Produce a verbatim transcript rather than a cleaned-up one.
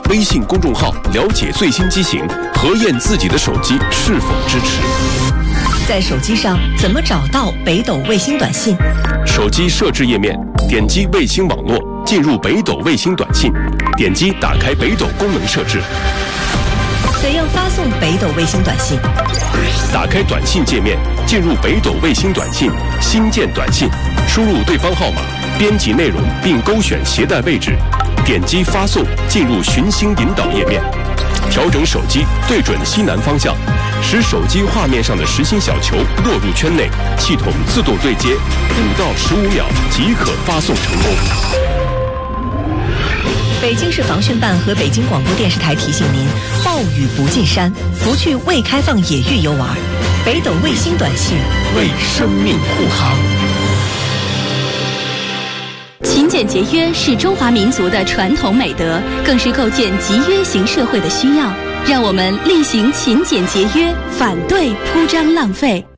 微信公众号了解最新机型，核验自己的手机是否支持。 在手机上怎么找到北斗卫星短信？ 手机设置页面，点击卫星网络，进入北斗卫星短信，点击打开北斗功能设置。 怎样发送北斗卫星短信？ 打开短信界面，进入北斗卫星短信，新建短信，输入对方号码，编辑内容并勾选携带位置，点击发送，进入寻星引导页面，调整手机对准西南方向，使手机画面上的实心小球落入圈内，系统自动对接，五到十五秒即可发送成功。 北京市防汛办和北京广播电视台提醒您：暴雨不进山，不去未开放野域游玩。北斗卫星短信为生命护航。 勤俭节约是中华民族的传统美德，更是构建集约型社会的需要。让我们力行勤俭节约，反对铺张浪费。